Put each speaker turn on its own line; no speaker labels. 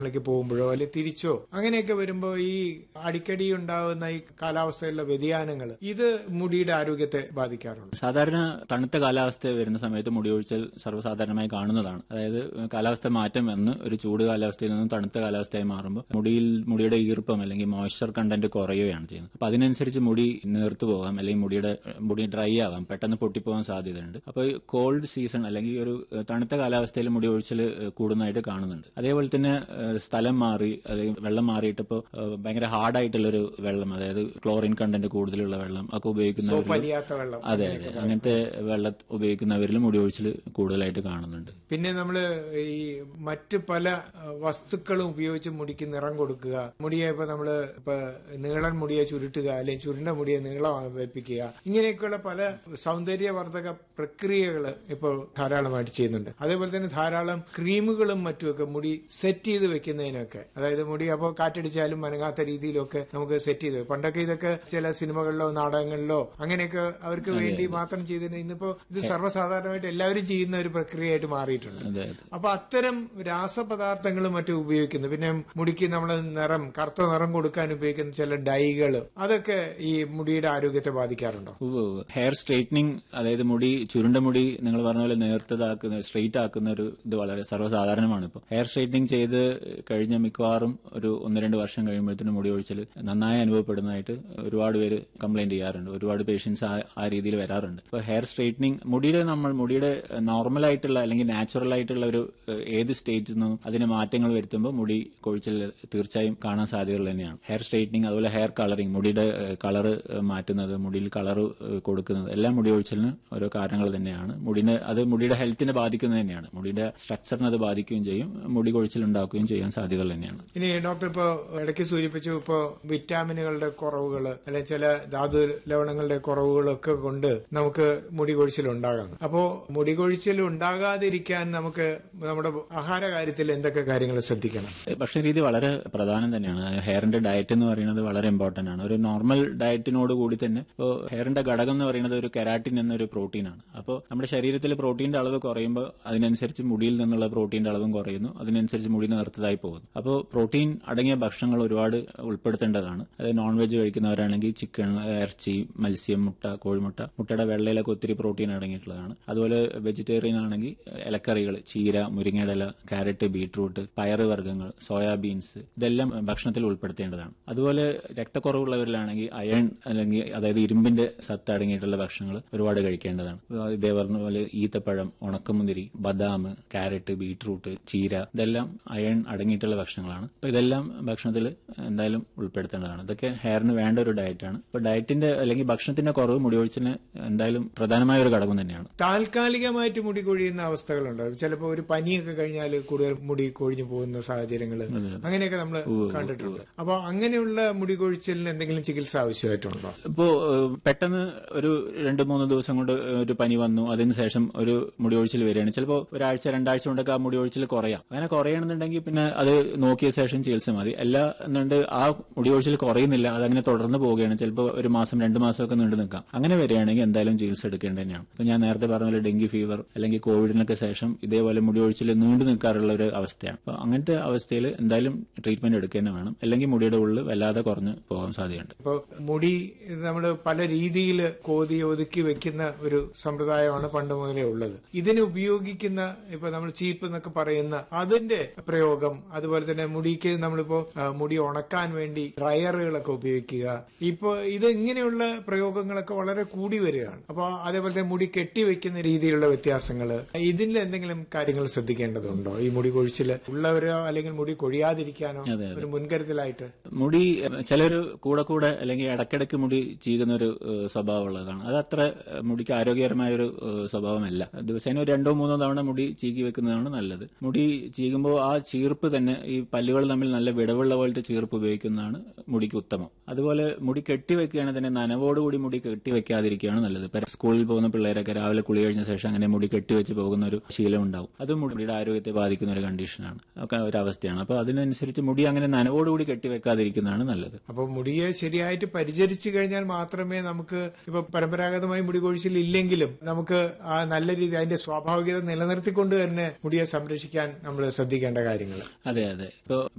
ിലേക്ക് പോകുമ്പോഴോ അല്ലെ തിരിച്ചോ അങ്ങനെയൊക്കെ വരുമ്പോ ഈ അടിക്കടി ഉണ്ടാകുന്ന ഈ കാലാവസ്ഥയിലുള്ള വ്യതിയാനങ്ങൾ ഇത് മുടിയുടെ ആരോഗ്യത്തെ ബാധിക്കാറുണ്ട്.
സാധാരണ തണുത്ത കാലാവസ്ഥ വരുന്ന സമയത്ത് മുടികൊഴിച്ചൽ സർവ്വസാധാരണമായി കാണുന്നതാണ്. അതായത് കാലാവസ്ഥ മാറ്റം വന്ന് ഒരു ചൂട് കാലാവസ്ഥയിൽ നിന്നും തണുത്ത കാലാവസ്ഥയായി മാറുമ്പോൾ മുടിയുടെ ഈർപ്പം അല്ലെങ്കിൽ മോയ്സ്ചർ കണ്ടന്റ് കുറയുകയാണ് ചെയ്യുന്നത്. അപ്പൊ അതിനനുസരിച്ച് മുടി നേർത്തു പോകാം, അല്ലെങ്കിൽ മുടി ഡ്രൈ ആവാം, പെട്ടെന്ന് പൊട്ടിപ്പോകാൻ സാധ്യതയുണ്ട്. അപ്പൊ കോൾഡ് സീസൺ അല്ലെങ്കിൽ ഒരു തണുത്ത കാലാവസ്ഥയിൽ മുടി ഒഴിച്ചൽ കൂടുന്നതായിട്ട് കാണുന്നുണ്ട്. അതേപോലെ തന്നെ സ്ഥലം മാറി അല്ലെങ്കിൽ വെള്ളം മാറിയിട്ട് ഇപ്പോൾ ഭയങ്കര ഹാർഡായിട്ടുള്ളൊരു വെള്ളം, അതായത് ക്ലോറിൻ കണ്ടന്റ് കൂടുതലുള്ള വെള്ളം ഒക്കെ ഉപയോഗിക്കുന്നവരിൽ, അതെ അങ്ങനത്തെ വെള്ളം ഉപയോഗിക്കുന്നവരിൽ മുടി ഒഴിച്ചിൽ കൂടുതലായിട്ട് കാണുന്നുണ്ട്.
പിന്നെ നമ്മള് ഈ മറ്റ് പല വസ്തുക്കളും ഉപയോഗിച്ച് മുടിക്ക് നിറം കൊടുക്കുക, മുടിയെ ഇപ്പൊ നമ്മള് നീളൻ മുടിയെ ചുരുട്ടുക അല്ലെങ്കിൽ ചുരുണ്ട മുടിയെ നീളം വെപ്പിക്കുക, ഇങ്ങനെയൊക്കെയുള്ള പല സൗന്ദര്യവർദ്ധക പ്രക്രിയകൾ ഇപ്പോൾ ധാരാളമായിട്ട് ചെയ്യുന്നുണ്ട്. അതേപോലെ തന്നെ ധാരാളം ക്രീമുകളും മറ്റുമൊക്കെ മുടി സെറ്റ് ചെയ്ത് വെക്കുന്നതിനൊക്കെ, അതായത് മുടി അപ്പോൾ കാറ്റടിച്ചാലും മനങ്ങാത്ത രീതിയിലൊക്കെ നമുക്ക് സെറ്റ് ചെയ്ത്, പണ്ടൊക്കെ ഇതൊക്കെ ചില സിനിമകളിലോ നാടകങ്ങളിലോ അങ്ങനെയൊക്കെ അവർക്ക് വേണ്ടി മാത്രം ചെയ്തിരുന്ന, ഇന്നിപ്പോ ഇത് സർവ്വസാധാരണമായിട്ട് എല്ലാവരും ചെയ്യുന്ന ഒരു പ്രക്രിയയായിട്ട് മാറിയിട്ടുണ്ട്. അപ്പൊ അത്തരം രാസപദാർത്ഥങ്ങളും മറ്റും ഉപയോഗിക്കുന്നു. പിന്നെ മുടിക്ക് നമ്മൾ കറുത്ത നിറം കൊടുക്കാൻ ഉപയോഗിക്കുന്ന ചില ഡൈകൾ, അതൊക്കെ ഈ മുടിയുടെ ആരോഗ്യത്തെ ബാധിക്കാറുണ്ടോ?
ഹെയർ സ്ട്രെയിറ്റനിങ്, അതായത് ചുരുണ്ട മുടി നിങ്ങൾ പറഞ്ഞ പോലെ നേർത്തതാക്കുന്ന സ്ട്രെയിറ്റ് ആക്കുന്ന ഒരു ഇത് വളരെ സർവ്വസാധാരണമാണ്. ഇപ്പോൾ ഹെയർ സ്ട്രെയിറ്റനിങ് ചെയ്ത് കഴിഞ്ഞ മിക്കവാറും ഒരു 1-2 വർഷം കഴിയുമ്പോഴത്തേനും മുടി ഒഴിച്ചൽ നന്നായി അനുഭവപ്പെടുന്നതായിട്ട് ഒരുപാട് പേര് കംപ്ലൈന്റ് ചെയ്യാറുണ്ട്. ഒരുപാട് പേഷ്യൻസ് ആ രീതിയിൽ വരാറുണ്ട്. ഇപ്പോൾ ഹെയർ സ്ട്രെയിറ്റനിങ് മുടിയുടെ നോർമൽ ആയിട്ടുള്ള അല്ലെങ്കിൽ നാച്ചുറൽ ആയിട്ടുള്ള ഒരു ഏത് സ്റ്റേജിൽ നിന്നും അതിന് മാറ്റങ്ങൾ വരുത്തുമ്പോൾ മുടി കൊഴിച്ചൽ തീർച്ചയായും കാണാൻ സാധ്യതകൾ തന്നെയാണ്. ഹെയർ സ്ട്രെയിറ്റനിങ്, അതുപോലെ ഹെയർ കളറിംഗ്, മുടിയുടെ കളറ് മാറ്റുന്നത്, മുടിയിൽ കളർ കൊടുക്കുന്നത്, എല്ലാം മുടി ഒഴിച്ചലിന് ഓരോ കാരണങ്ങൾ തന്നെയാണ്. അത് മുടിയുടെ ഹെൽത്തിനെ ബാധിക്കുന്നത് തന്നെയാണ്. മുടിയുടെ സ്ട്രക്ചറിനെ അത് ബാധിക്കുകയും ചെയ്യും, മുടി കൊഴിച്ചിൽ ഉണ്ടാക്കുകയും ചെയ്യാൻ സാധ്യതകൾ തന്നെയാണ്.
ഇനി ഡോക്ടർ ഇപ്പോ ഇടയ്ക്ക് സൂചിപ്പിച്ചു, ഇപ്പോ വിറ്റാമിനുകളുടെ കുറവുകൾ അല്ലെങ്കിൽ ചില ധാതു ലവണങ്ങളുടെ കുറവുകളൊക്കെ കൊണ്ട് നമുക്ക് മുടി കൊഴിച്ചിൽ ഉണ്ടാകാം. അപ്പോ മുടി കൊഴിച്ചിൽ ഉണ്ടാകാതിരിക്കാൻ നമുക്ക് നമ്മുടെ ആഹാര കാര്യത്തിൽ എന്തൊക്കെ കാര്യങ്ങൾ ശ്രദ്ധിക്കണം?
ഭക്ഷണരീതി വളരെ പ്രധാനം തന്നെയാണ്. ഹെയറിന്റെ ഡയറ്റ് എന്ന് പറയുന്നത് വളരെ ഇമ്പോർട്ടന്റ് ആണ്. ഒരു നോർമൽ ഡയറ്റിനോട് കൂടി തന്നെ ഇപ്പോൾ ഹെയറിന്റെ ഘടകം എന്ന് പറയുന്നത് ഒരു കെരാറ്റിൻ എന്നൊരു പ്രോട്ടീനാണ്. അപ്പോൾ നമ്മുടെ ശരീരത്തിൽ പ്രോട്ടീന്റെ അളവ് കുറയുമ്പോൾ അതിനനുസരിച്ച് മുടിയിൽ നിന്നുള്ള പ്രോട്ടീന്റെ അളവും കുറയുന്നു, അതിനനുസരിച്ച് മുടി നേർത്തതായി പോകുന്നു. അപ്പോൾ പ്രോട്ടീൻ അടങ്ങിയ ഭക്ഷണങ്ങൾ ഒരുപാട് ഉൾപ്പെടുത്തേണ്ടതാണ്. അതായത് നോൺ വെജ് കഴിക്കുന്നവരാണെങ്കിൽ ചിക്കൻ, ഇറച്ചി, മത്സ്യം, മുട്ട, കോഴിമുട്ട, മുട്ടയുടെ വെള്ളയിലൊക്കെ ഒത്തിരി പ്രോട്ടീൻ അടങ്ങിയിട്ടുള്ളതാണ്. അതുപോലെ വെജിറ്റേറിയൻ ആണെങ്കിൽ ഇലക്കറികൾ, ചീര, മുരിങ്ങയുടെ ഇല, ക്യാരറ്റ്, ബീട്രൂട്ട്, പയറ് വർഗ്ഗങ്ങൾ, സോയാബീൻസ്, ഇതെല്ലാം ഭക്ഷണത്തിൽ ഉൾപ്പെടുത്തേണ്ടതാണ്. അതുപോലെ രക്തക്കുറവുള്ളവരിലാണെങ്കിൽ അയൺ അല്ലെങ്കിൽ അതായത് ഇരുമ്പിന്റെ സത്ത് അടങ്ങിയിട്ടുള്ള ഭക്ഷണങ്ങൾ ഒരുപാട് കഴിക്കേണ്ടതാണ്. ഇതേ പറഞ്ഞ പോലെ ഈത്തപ്പഴം, ഉണക്കമുന്തിരി, ബദാം, ക്യാരറ്റ്, ബീട്രൂട്ട്, ചീര, ഇതെല്ലാം അയൺ അടങ്ങിയിട്ടുള്ള ഭക്ഷണങ്ങളാണ്. അപ്പൊ ഇതെല്ലാം ഭക്ഷണത്തിൽ എന്തായാലും ഉൾപ്പെടുത്തേണ്ടതാണ്. ഇതൊക്കെ ഹെയറിന് വേണ്ട ഒരു ഡയറ്റാണ്. ഇപ്പൊ ഡയറ്റിന്റെ അല്ലെങ്കിൽ ഭക്ഷണത്തിന്റെ കുറവ് മുടികൊഴിച്ചിന് എന്തായാലും പ്രധാനമായ ഒരു ഘടകം തന്നെയാണ്.
താൽക്കാലികമായിട്ട് മുടി കൊഴിയുന്ന അവസ്ഥകളുണ്ടാവും. ചിലപ്പോൾ ഒരു പനിയൊക്കെ കഴിഞ്ഞാൽ കൂടുതൽ മുടി കൊഴിഞ്ഞു പോകുന്ന സാഹചര്യങ്ങൾ അങ്ങനെയൊക്കെ നമ്മൾ കണ്ടിട്ടുണ്ട്. അപ്പൊ അങ്ങനെയുള്ള മുടി കൊഴിച്ചിലിന് എന്തെങ്കിലും ചികിത്സ ആവശ്യമായിട്ടുണ്ടോ?
ഇപ്പോ പെട്ടെന്ന് ഒരു 2-3 ദിവസം കൊണ്ട് ഒരു പനി വന്നു, അതിനുശേഷം ഒരു മുടി കൊഴിച്ചിൽ വരികയാണ്. ചിലപ്പോൾ ഒരാഴ്ച 2 ആഴ്ച കൊണ്ടൊക്കെ ആ മുടി കൊഴിച്ചിൽ കുറയാം. അങ്ങനെ കുറയണമെന്നുണ്ടെങ്കിൽ പിന്നെ അത് നോക്കിയ ശേഷം ചികിത്സ മതി. എല്ലാ എന്നുണ്ട് ആ മുടി കൊഴിച്ചിൽ കുറയുന്നില്ല, അതങ്ങനെ തുടർന്ന് പോവുകയാണ്, ചിലപ്പോൾ 1 മാസം 2 മാസമൊക്കെ നീണ്ടു നിൽക്കാം. അങ്ങനെ വരികയാണെങ്കിൽ എന്തായാലും ചികിത്സ എടുക്കേണ്ടത് തന്നെയാണ്. ഇപ്പൊ ഞാൻ നേരത്തെ പറഞ്ഞ പോലെ ഡെങ്കി ഫീവർ അല്ലെങ്കിൽ കോവിഡിനൊക്കെ ശേഷം ഇതേപോലെ മുടി കൊഴിച്ചിൽ നീണ്ടു നിൽക്കാറുള്ള ഒരു അവസ്ഥയാണ്. അപ്പൊ അങ്ങനത്തെ അവസ്ഥയിൽ എന്തായാലും ട്രീറ്റ്മെന്റ് എടുക്കുക തന്നെ വേണം, അല്ലെങ്കിൽ മുടിയുടെ ഉള്ളിൽ വല്ലാതെ കുറഞ്ഞു പോകാൻ സാധ്യതയുണ്ട്.
ഇപ്പോൾ മുടി നമ്മൾ പല രീതിയിൽ കോതി ഒതുക്കി വെക്കുന്ന ഒരു സമ്പ്രദായമാണ് പണ്ട് മുതലേ ഉള്ളത്. ഇതിന് ഉപയോഗിക്കുന്ന ഇപ്പൊ നമ്മൾ ചീപ്പ് എന്നൊക്കെ പറയുന്ന അതിന്റെ പ്രയോഗം, അതുപോലെ തന്നെ മുടിക്ക് നമ്മളിപ്പോ മുടി ഉണക്കാൻ വേണ്ടി ഡ്രയറുകളൊക്കെ ഉപയോഗിക്കുക, ഇപ്പൊ ഇത് ഇങ്ങനെയുള്ള പ്രയോഗങ്ങളൊക്കെ വളരെ കൂടി വരികയാണ്. അപ്പൊ അതേപോലെ തന്നെ മുടി കെട്ടിവെക്കുന്ന രീതിയിലുള്ള വ്യത്യാസങ്ങൾ, ഇതിൽ എന്തെങ്കിലും കാര്യങ്ങൾ ശ്രദ്ധിക്കേണ്ടതുണ്ടോ? ഈ മുടി കൊഴിച്ചിൽ ഉള്ളവരോ അല്ലെങ്കിൽ മുടി കൊഴിയാതിരിക്കാനോ ഒരു മുൻകരുതലായിട്ട്?
മുടി ചിലർ കൂടെ അല്ലെങ്കിൽ ഇടയ്ക്കിടയ്ക്ക് മുടി ചീകുന്ന ഒരു സ്വഭാവമുള്ളതാണ്. അത് അത്ര മുടിക്ക് ആരോഗ്യകരമായ ഒരു സ്വഭാവമല്ല. ദിവസേന 2-3 തവണ മുടി ചീകി വെക്കുന്നതാണ് നല്ലത്. മുടി ചീകുമ്പോൾ ആ ചീർപ്പ് തന്നെ ഈ പല്ലുകൾ തമ്മിൽ നല്ല വിടവുള്ള പോലത്തെ ചീർപ്പ് ഉപയോഗിക്കുന്നതാണ് മുടിക്ക് ഉത്തമം. അതുപോലെ മുടി കെട്ടിവെക്കുകയാണെങ്കിൽ തന്നെ നനവോടുകൂടി മുടി കെട്ടിവെക്കാതിരിക്കുകയാണ് നല്ലത്. ഇപ്പൊ സ്കൂളിൽ പോകുന്ന പിള്ളേരൊക്കെ രാവിലെ കുളി കഴിഞ്ഞ ശേഷം അങ്ങനെ മുടി കെട്ടിവെച്ച് പോകുന്ന ഒരു ശീലം ഉണ്ടാവും. അതും മുടിയുടെ ആരോഗ്യത്തെ ബാധിക്കുന്ന ഒരു കണ്ടീഷനാണ്, ഒരു അവസ്ഥയാണ്. അപ്പൊ അതിനനുസരിച്ച് മുടി അങ്ങനെ നനവോടുകൂടി കെട്ടിവെക്കാതിരിക്കുക ചെയ്യാതിരിക്കുന്നതാണ് നല്ലത്.
അപ്പൊ മുടിയെ ശരിയായിട്ട് പരിചരിച്ചു കഴിഞ്ഞാൽ മാത്രമേ നമുക്ക് ഇപ്പൊ പരമ്പരാഗതമായി മുടി കൊഴിച്ചിൽ ഇല്ലെങ്കിലും നമുക്ക് ആ നല്ല രീതി അതിന്റെ സ്വാഭാവികത നിലനിർത്തിക്കൊണ്ട് തന്നെ മുടിയെ സംരക്ഷിക്കാൻ നമ്മൾ ശ്രദ്ധിക്കേണ്ട കാര്യങ്ങൾ.
അതെ. ഇപ്പോ